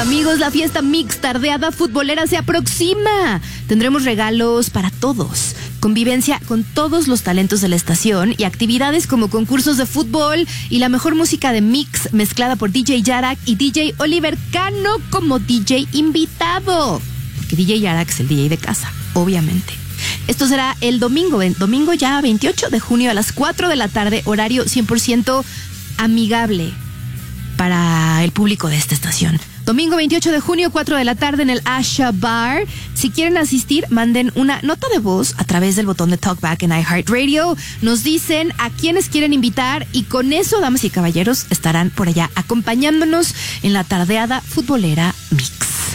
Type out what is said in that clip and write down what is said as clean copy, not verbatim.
Amigos, la fiesta Mix Tardeada Futbolera se aproxima. Tendremos regalos para todos, convivencia con todos los talentos de la estación y actividades como concursos de fútbol y la mejor música de Mix mezclada por DJ Yarak y DJ Oliver Cano como DJ invitado. Porque DJ Yarak es el DJ de casa, obviamente. Esto será el domingo ya 28 de junio a las 4 de la tarde, horario 100% amigable para el público de esta estación. Domingo 28 de junio, 4 de la tarde en el Asha Bar. Si quieren asistir, manden una nota de voz a través del botón de Talkback en iHeartRadio. Nos dicen a quienes quieren invitar y con eso, damas y caballeros, estarán por allá acompañándonos en la tardeada futbolera Mix.